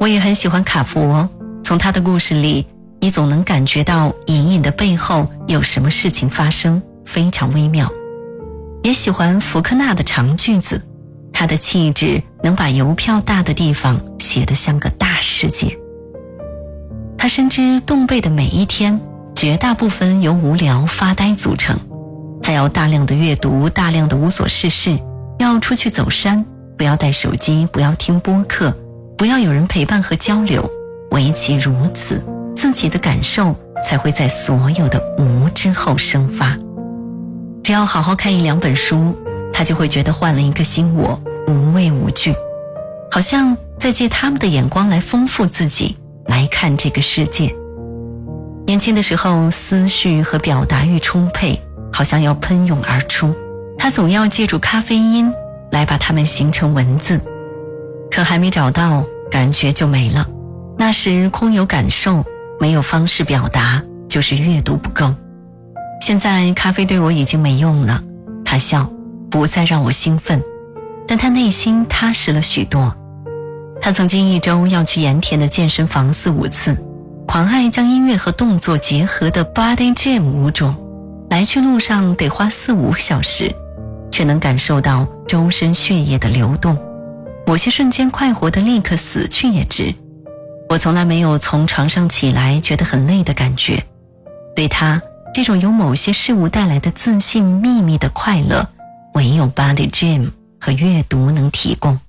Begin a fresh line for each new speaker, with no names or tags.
我也很喜欢卡佛，从他的故事里，你总能感觉到隐隐的背后有什么事情发生，非常微妙。也喜欢福克纳的长句子，他的气质能把邮票大的地方写得像个大世界。他深知动辈的每一天绝大部分由无聊发呆组成，他要大量的阅读，大量的无所事事，要出去走山，不要带手机，不要听播客，不要有人陪伴和交流，唯其如此，自己的感受才会在所有的无之后生发。只要好好看一两本书，他就会觉得换了一个新我，无畏无惧，好像在借他们的眼光来丰富自己，来看这个世界。年轻的时候思绪和表达欲充沛，好像要喷涌而出，他总要借助咖啡因来把它们形成文字，可还没找到，感觉就没了。那时空有感受，没有方式表达，就是阅读不够。现在咖啡对我已经没用了，他笑，不再让我兴奋，但他内心踏实了许多。他曾经一周要去盐田的健身房4-5次，狂爱将音乐和动作结合的 Body Gym 舞种，来去路上得花4-5小时，却能感受到周身血液的流动，某些瞬间快活的立刻死去也值。我从来没有从床上起来觉得很累的感觉，对他这种由某些事物带来的自信秘密的快乐，唯有 Body Gym 和阅读能提供。